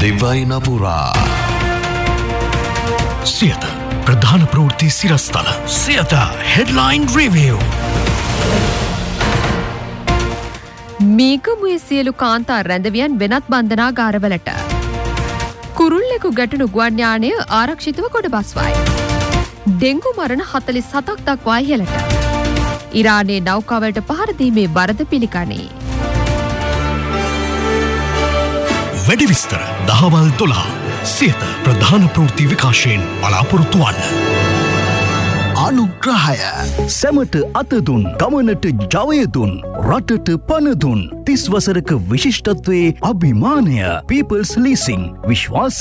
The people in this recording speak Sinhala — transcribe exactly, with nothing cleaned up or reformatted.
දිවයින පුරා සියත ප්‍රධාන ප්‍රවෘත්ති සිරස්තල සියත හෙඩ්ලයින් රිවිව්. මීගමුවේ සියලු කාන්තා රැඳවියන් වෙනත් බන්ධනාගාරවලට. කුරුල්ලෙකු ගැටුණු ගුවන් යානය ආරක්ෂිතව කොට බස්වයි. ඩෙංගු මරණ හතළිස් හතක් දක්වා ඉහළට. ඉරානයේ නෞකාවලට පහර දීමේ වරද පිළිගනී. වැඩි විස්තර දහවල් දොළහ සියත ප්‍රධාන ප්‍රවෘත්ති විකාශයෙන් බලාපොරොත්තු වන්න. අනුග්‍රහය සැමට අතදුන් ගමනට ජවයදුන් රටට පණදුන් තිස් වසරක විශිෂ්ටත්වයේ අභිමානය පීපල්ස් ලීසිං විශ්වාස